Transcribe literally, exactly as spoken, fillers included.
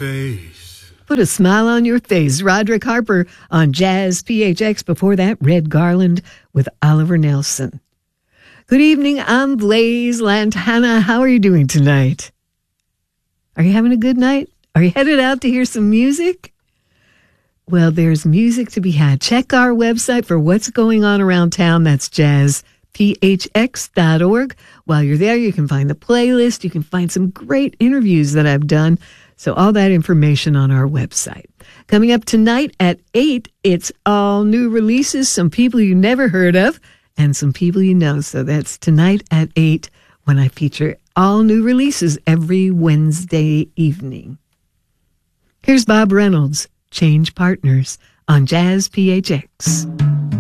face. Put a smile on your face. Roderick Harper on Jazz P H X. Before that, Red Garland with Oliver Nelson. Good evening. I'm Blaze Lantana. How are you doing tonight? Are you having a good night? Are you headed out to hear some music? Well, there's music to be had. Check our website for what's going on around town. That's jazz p h x dot org. While you're there, you can find the playlist. You can find some great interviews that I've done. So all that information on our website. Coming up tonight at eight, it's all new releases, some people you never heard of, and some people you know. So that's tonight at eight when I feature all new releases every Wednesday evening. Here's Bob Reynolds, Change Partners on Jazz P H X.